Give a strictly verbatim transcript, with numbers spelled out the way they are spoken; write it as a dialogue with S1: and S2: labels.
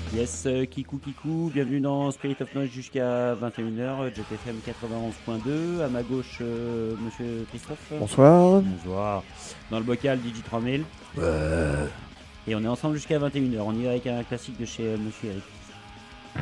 S1: Yes, euh, Kikou Kikou, bienvenue dans Spirit of Noise jusqu'à vingt et une heures, Jet F M quatre-vingt-onze point deux. À ma gauche, euh, monsieur Christophe.
S2: Bonsoir.
S1: Bonsoir. Dans le bocal, Digi trois mille.
S2: Ouais.
S1: Et on est ensemble jusqu'à vingt et une heures. On y va avec un classique de chez euh, monsieur Eric.